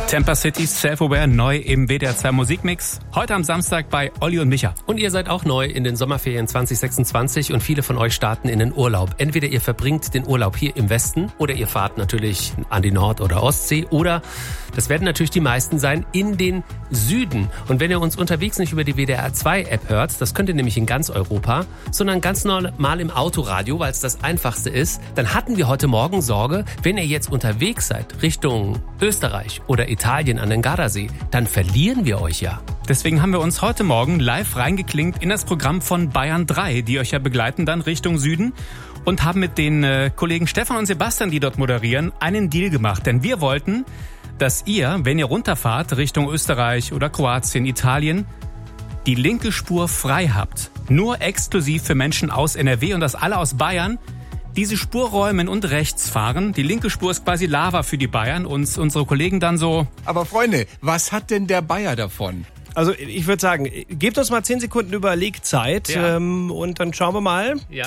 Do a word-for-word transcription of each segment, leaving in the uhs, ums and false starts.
Temper City, Self-Aware, neu im W D R zwei Musikmix. Heute am Samstag bei Olli und Micha. Und ihr seid auch neu in den Sommerferien zwanzig sechsundzwanzig und viele von euch starten in den Urlaub. Entweder ihr verbringt den Urlaub hier im Westen oder ihr fahrt natürlich an die Nord- oder Ostsee oder, das werden natürlich die meisten sein, in den Süden. Und wenn ihr uns unterwegs nicht über die W D R zwei App hört, das könnt ihr nämlich in ganz Europa, sondern ganz normal im Autoradio, weil es das Einfachste ist, dann hatten wir heute Morgen Sorge, wenn ihr jetzt unterwegs seid Richtung Österreich oder Italien an den Gardasee, dann verlieren wir euch ja. Deswegen haben wir uns heute Morgen live reingeklinkt in das Programm von Bayern drei, die euch ja begleiten dann Richtung Süden, und haben mit den äh, Kollegen Stefan und Sebastian, die dort moderieren, einen Deal gemacht. Denn wir wollten, dass ihr, wenn ihr runterfahrt Richtung Österreich oder Kroatien, Italien, die linke Spur frei habt. Nur exklusiv für Menschen aus N R W und dass alle aus Bayern diese Spur räumen und rechts fahren. Die linke Spur ist quasi Lava für die Bayern und unsere Kollegen dann so... Aber Freunde, was hat denn der Bayer davon? Also ich würde sagen, gebt uns mal zehn Sekunden Überlegzeit, ja. ähm, und dann schauen wir mal. Ja.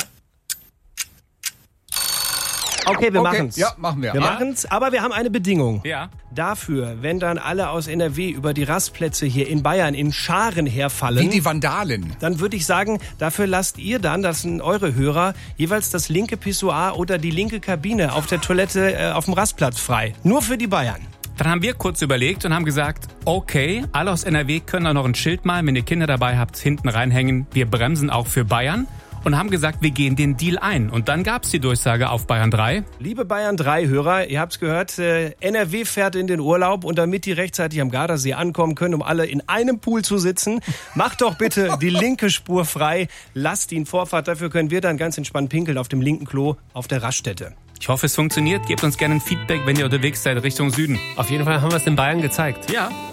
Okay, wir Okay, machen's. ja, machen wir. Wir Ja. machen's, aber wir haben eine Bedingung. Ja. Dafür, wenn dann alle aus N R W über die Rastplätze hier in Bayern in Scharen herfallen, Wie die Vandalen. dann würde ich sagen, dafür lasst ihr dann, das sind eure Hörer, jeweils das linke Pissoir oder die linke Kabine auf der Toilette äh, auf dem Rastplatz frei. Nur für die Bayern. Dann haben wir kurz überlegt und haben gesagt, okay, alle aus N R W können da noch ein Schild malen, wenn ihr Kinder dabei habt, hinten reinhängen. Wir bremsen auch für Bayern. Und haben gesagt, wir gehen den Deal ein. Und dann gab's die Durchsage auf Bayern drei. Liebe Bayern drei Hörer, ihr habt's gehört, äh, N R W fährt in den Urlaub und damit die rechtzeitig am Gardasee ankommen können, um alle in einem Pool zu sitzen, macht doch bitte die linke Spur frei, lasst ihn Vorfahrt. Dafür können wir dann ganz entspannt pinkeln auf dem linken Klo auf der Raststätte. Ich hoffe, es funktioniert. Gebt uns gerne ein Feedback, wenn ihr unterwegs seid Richtung Süden. Auf jeden Fall haben wir es den Bayern gezeigt. Ja.